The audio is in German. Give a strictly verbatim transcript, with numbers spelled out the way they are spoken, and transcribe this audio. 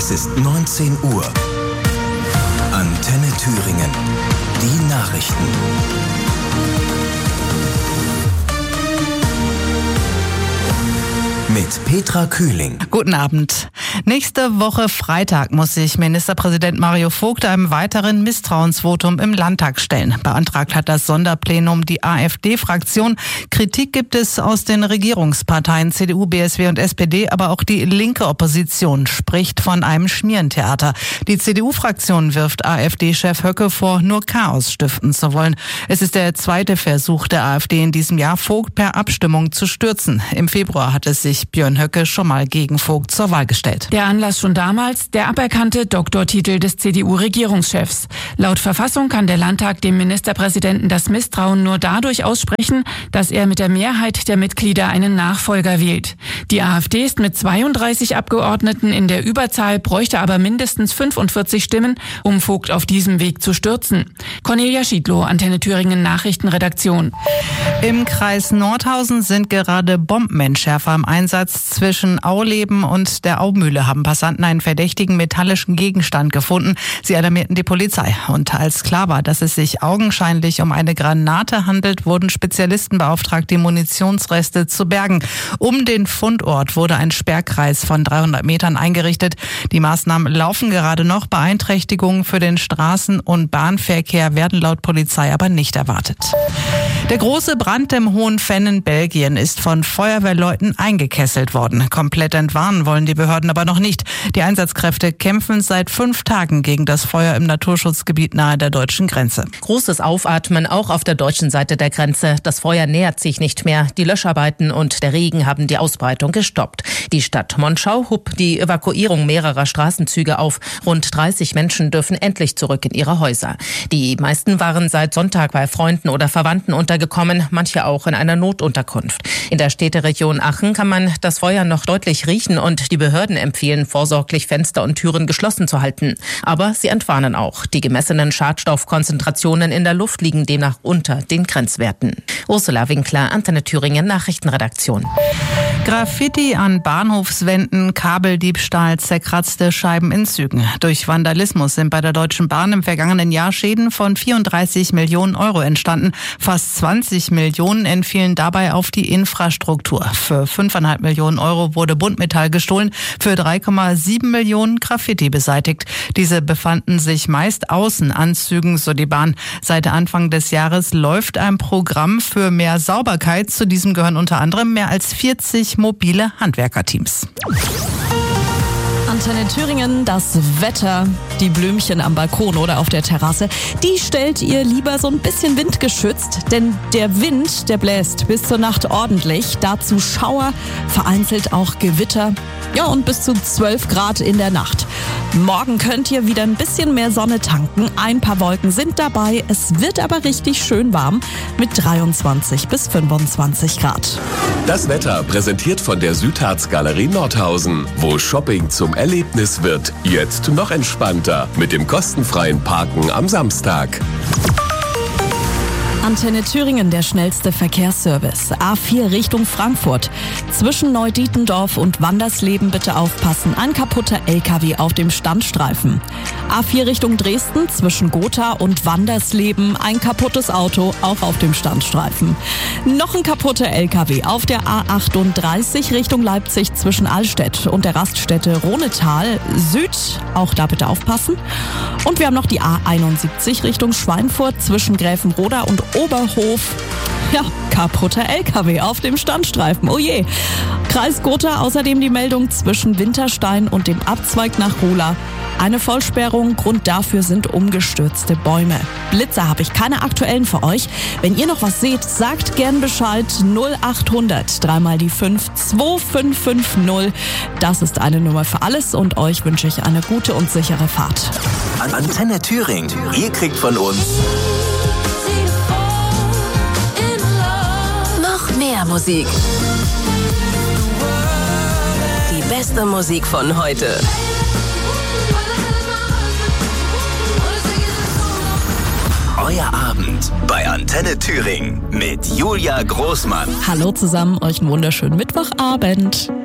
Es ist neunzehn Uhr. Antenne Thüringen. Die Nachrichten. Mit Petra Kühling. Guten Abend. Nächste Woche Freitag muss sich Ministerpräsident Mario Vogt einem weiteren Misstrauensvotum im Landtag stellen. Beantragt hat das Sonderplenum die AfD-Fraktion. Kritik gibt es aus den Regierungsparteien C D U, B S W und S P D, aber auch die linke Opposition spricht von einem Schmierentheater. Die C D U-Fraktion wirft AfD-Chef Höcke vor, nur Chaos stiften zu wollen. Es ist der zweite Versuch der AfD in diesem Jahr, Vogt per Abstimmung zu stürzen. Im Februar hat es sich Björn Höcke schon mal gegen Vogt zur Wahl gestellt. Der Anlass schon damals, der aberkannte Doktortitel des C D U-Regierungschefs. Laut Verfassung kann der Landtag dem Ministerpräsidenten das Misstrauen nur dadurch aussprechen, dass er mit der Mehrheit der Mitglieder einen Nachfolger wählt. Die AfD ist mit zweiunddreißig Abgeordneten in der Überzahl, bräuchte aber mindestens fünfundvierzig Stimmen, um Vogt auf diesem Weg zu stürzen. Cornelia Schiedlow, Antenne Thüringen Nachrichtenredaktion. Im Kreis Nordhausen sind gerade Bombenentschärfer im Einsatz. Zwischen Auleben und der Aumühle haben Passanten einen verdächtigen metallischen Gegenstand gefunden. Sie alarmierten die Polizei. Und als klar war, dass es sich augenscheinlich um eine Granate handelt, wurden Spezialisten beauftragt, die Munitionsreste zu bergen. Um den Fundort wurde ein Sperrkreis von dreihundert Metern eingerichtet. Die Maßnahmen laufen gerade noch. Beeinträchtigungen für den Straßen- und Bahnverkehr werden laut Polizei aber nicht erwartet. Der große Brand im Hohenfenn in Belgien ist von Feuerwehrleuten eingekesselt worden. Komplett entwarnen wollen die Behörden aber noch nicht. Die Einsatzkräfte kämpfen seit fünf Tagen gegen das Feuer im Naturschutzgebiet nahe der deutschen Grenze. Großes Aufatmen auch auf der deutschen Seite der Grenze. Das Feuer nähert sich nicht mehr. Die Löscharbeiten und der Regen haben die Ausbreitung gestoppt. Die Stadt Monschau hob die Evakuierung mehrerer Straßenzüge auf. Rund dreißig Menschen dürfen endlich zurück in ihre Häuser. Die meisten waren seit Sonntag bei Freunden oder Verwandten untergekommen, manche auch in einer Notunterkunft. In der Städteregion Aachen kann man das Feuer noch deutlich riechen und die Behörden empfehlen, vorsorglich Fenster und Türen geschlossen zu halten. Aber sie entwarnen auch. Die gemessenen Schadstoffkonzentrationen in der Luft liegen demnach unter den Grenzwerten. Ursula Winkler, Antenne Thüringen Nachrichtenredaktion. Graffiti an Bahnhofswänden, Kabeldiebstahl, zerkratzte Scheiben in Zügen. Durch Vandalismus sind bei der Deutschen Bahn im vergangenen Jahr Schäden von vierunddreißig Millionen Euro entstanden. Fast zwanzig Millionen entfielen dabei auf die Infrastruktur. Für fünfeinhalb Millionen Euro wurde Buntmetall gestohlen, für drei Komma sieben Millionen Graffiti beseitigt. Diese befanden sich meist außen an Zügen, so die Bahn. Seit Anfang des Jahres läuft ein Programm für mehr Sauberkeit. Zu diesem gehören unter anderem mehr als vierzig mobile Handwerkerteams. Antenne Thüringen, das Wetter, die Blümchen am Balkon oder auf der Terrasse, die stellt ihr lieber so ein bisschen windgeschützt, denn der Wind, der bläst bis zur Nacht ordentlich, dazu Schauer, vereinzelt auch Gewitter, ja und bis zu zwölf Grad in der Nacht. Morgen könnt ihr wieder ein bisschen mehr Sonne tanken, ein paar Wolken sind dabei, es wird aber richtig schön warm mit dreiundzwanzig bis fünfundzwanzig Grad. Das Wetter präsentiert von der Südharz Galerie Nordhausen, wo Shopping zum Erlebnis wird. Jetzt noch entspannter mit dem kostenfreien Parken am Samstag. Antenne Thüringen, der schnellste Verkehrsservice. A vier Richtung Frankfurt. Zwischen Neudietendorf und Wandersleben bitte aufpassen. Ein kaputter L K W auf dem Standstreifen. A vier Richtung Dresden zwischen Gotha und Wandersleben. Ein kaputtes Auto auch auf dem Standstreifen. Noch ein kaputter L K W auf der A achtunddreißig Richtung Leipzig zwischen Allstedt und der Raststätte Ronetal Süd. Auch da bitte aufpassen. Und wir haben noch die A einundsiebzig Richtung Schweinfurt zwischen Gräfenroda und Oberhof. Ja, kaputter L K W auf dem Standstreifen. Oh je. Kreis Gotha, außerdem die Meldung zwischen Winterstein und dem Abzweig nach Rola. Eine Vollsperrung, Grund dafür sind umgestürzte Bäume. Blitzer habe ich keine aktuellen für euch. Wenn ihr noch was seht, sagt gern Bescheid. null achthundert, dreimal die fünf, zwei fünf fünf null. Das ist eine Nummer für alles und euch wünsche ich eine gute und sichere Fahrt. Antenne Thüringen. Ihr kriegt von uns mehr Musik. Die beste Musik von heute. Euer Abend bei Antenne Thüringen mit Julia Großmann. Hallo zusammen, euch einen wunderschönen Mittwochabend.